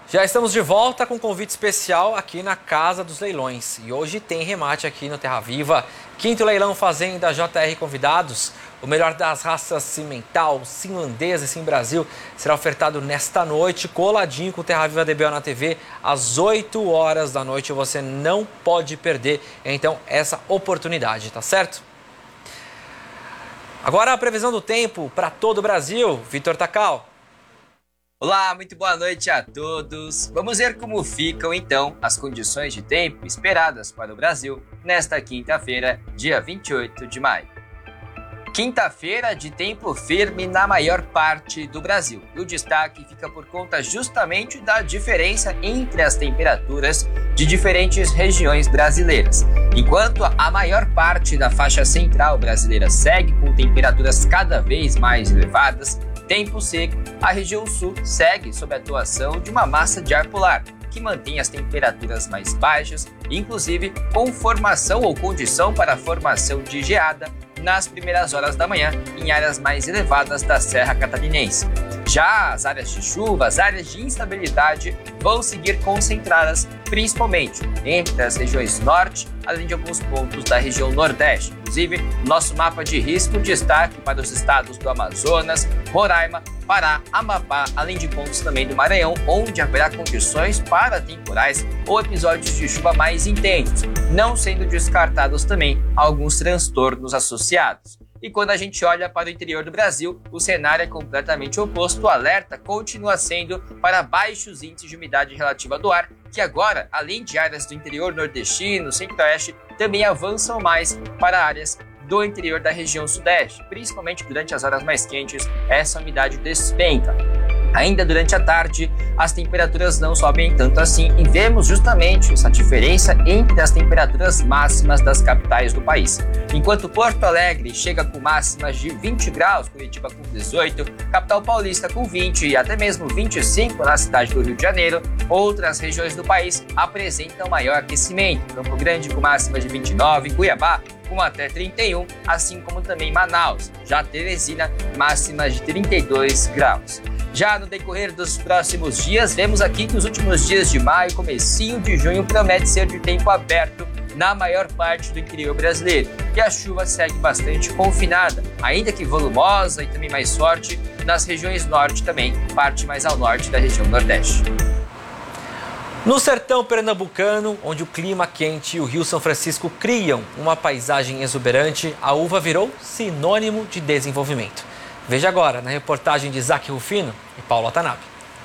Já estamos de volta com um convite especial aqui na Casa dos Leilões. E hoje tem remate aqui no Terra Viva. Quinto leilão Fazenda JR Convidados. O melhor das raças cimental, finlandesa e sim Brasil será ofertado nesta noite, coladinho com o Terra Viva DBO na TV, às 8 horas da noite. Você não pode perder, então, essa oportunidade, tá certo? Agora a previsão do tempo para todo o Brasil. Vitor Tacal. Olá, muito boa noite a todos. Vamos ver como ficam então as condições de tempo esperadas para o Brasil nesta quinta-feira, dia 28 de maio. Quinta-feira de tempo firme na maior parte do Brasil. E o destaque fica por conta justamente da diferença entre as temperaturas de diferentes regiões brasileiras. Enquanto a maior parte da faixa central brasileira segue com temperaturas cada vez mais elevadas, tempo seco, a região sul segue sob a atuação de uma massa de ar polar, que mantém as temperaturas mais baixas, inclusive com formação ou condição para a formação de geada nas primeiras horas da manhã em áreas mais elevadas da Serra Catarinense. Já as áreas de chuva, as áreas de instabilidade vão seguir concentradas principalmente entre as regiões norte, além de alguns pontos da região nordeste. Inclusive, nosso mapa de risco destaque para os estados do Amazonas, Roraima, Pará, Amapá, além de pontos também do Maranhão, onde haverá condições para temporais ou episódios de chuva mais intensos, não sendo descartados também alguns transtornos associados. E quando a gente olha para o interior do Brasil, o cenário é completamente oposto. O alerta continua sendo para baixos índices de umidade relativa do ar, que agora, além de áreas do interior nordestino, centro-oeste, também avançam mais para áreas do interior da região sudeste. Principalmente durante as horas mais quentes, essa umidade despenca. Ainda durante a tarde, as temperaturas não sobem tanto assim e vemos justamente essa diferença entre as temperaturas máximas das capitais do país. Enquanto Porto Alegre chega com máximas de 20 graus, Curitiba com 18, capital paulista com 20 e até mesmo 25 na cidade do Rio de Janeiro, outras regiões do país apresentam maior aquecimento. Campo Grande com máximas de 29, Cuiabá com até 31, assim como também Manaus. Já Teresina, máximas de 32 graus. Já no decorrer dos próximos dias, vemos aqui que os últimos dias de maio e comecinho de junho promete ser de tempo aberto na maior parte do interior brasileiro. E a chuva segue bastante confinada, ainda que volumosa e também mais forte nas regiões norte também, parte mais ao norte da região nordeste. No sertão pernambucano, onde o clima quente e o Rio São Francisco criam uma paisagem exuberante, a uva virou sinônimo de desenvolvimento. Veja agora na reportagem de Isaac Rufino e Paulo Watanabe.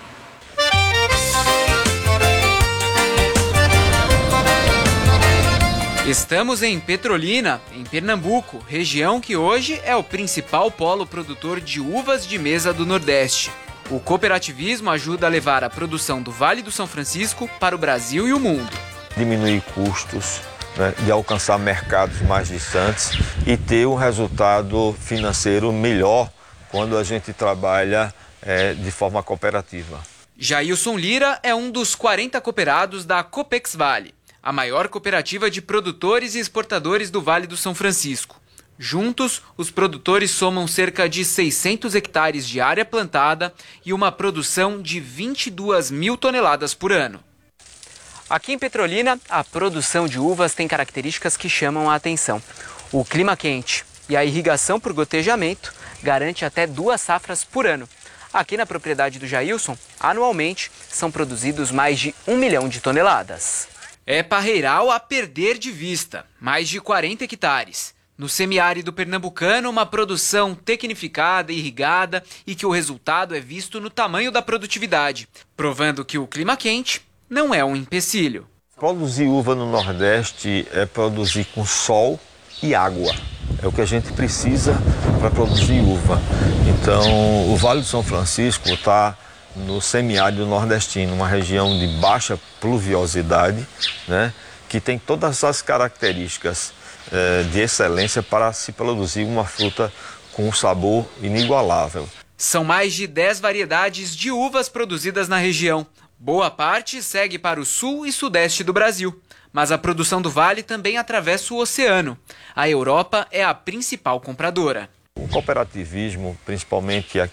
Estamos em Petrolina, em Pernambuco, região que hoje é o principal polo produtor de uvas de mesa do Nordeste. O cooperativismo ajuda a levar a produção do Vale do São Francisco para o Brasil e o mundo. Diminuir custos, de alcançar mercados mais distantes e ter um resultado financeiro melhor quando a gente trabalha de forma cooperativa. Jailson Lira é um dos 40 cooperados da Copex Vale, a maior cooperativa de produtores e exportadores do Vale do São Francisco. Juntos, os produtores somam cerca de 600 hectares de área plantada e uma produção de 22 mil toneladas por ano. Aqui em Petrolina, a produção de uvas tem características que chamam a atenção. O clima quente e a irrigação por gotejamento garante até 2 safras por ano. Aqui na propriedade do Jailson, anualmente, são produzidos mais de 1 milhão de toneladas. É parreiral a perder de vista, mais de 40 hectares. No semiárido pernambucano, uma produção tecnificada, irrigada e que o resultado é visto no tamanho da produtividade, provando que o clima quente não é um empecilho. Produzir uva no Nordeste é produzir com sol e água. É o que a gente precisa para produzir uva. Então, o Vale do São Francisco está no semiárido nordestino, uma região de baixa pluviosidade, que tem todas as características de excelência para se produzir uma fruta com um sabor inigualável. São mais de 10 variedades de uvas produzidas na região. Boa parte segue para o sul e sudeste do Brasil. Mas a produção do Vale também atravessa o oceano. A Europa é a principal compradora. O cooperativismo, principalmente aqui